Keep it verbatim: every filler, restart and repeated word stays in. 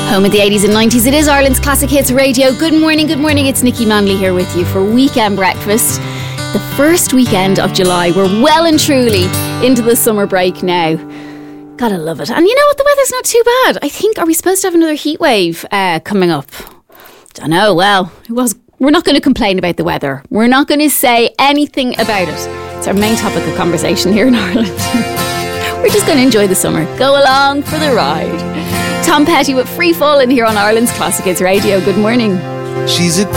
Home of the eighties and nineties, it is Ireland's Classic Hits Radio. Good morning, good morning, it's Nikki Manley here with you for Weekend Breakfast. The first weekend of July. We're well and truly into the summer break now. Gotta love it. And you know what, the weather's not too bad. I think, are we supposed to have another heat wave uh, coming up? Don't know, well, it was, we're not going to complain about the weather. We're not going to say anything about it. It's our main topic of conversation here in Ireland. We're just going to enjoy the summer. Go along for the ride. Tom Petty with Free Fallin' here on Ireland's Classic Hits Radio. Good morning. She's a